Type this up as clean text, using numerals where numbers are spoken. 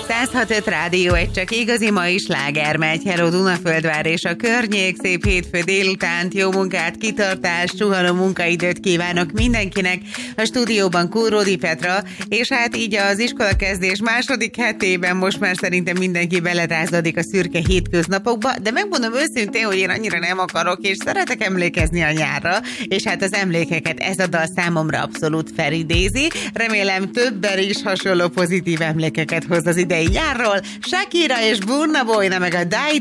106.5 Rádió, egy csak igazi mai sláger megy. Hello Dunaföldvár és a környék, szép hétfő délutánt, jó munkát, kitartást, suhanó munkaidőt kívánok mindenkinek. A stúdióban Kúródi Petra, és hát így az iskolakezdés második hetében most már szerintem mindenki belerázódik a szürke hétköznapokba, de megmondom őszintén, hogy én annyira nem akarok, és szeretek emlékezni a nyárra, és hát az emlékeket ez a dal számomra abszolút felidézi. Remélem többen is hasonló pozitív emlékeket hoz az idei nyárról. Shakira és Burna Boy, meg a Die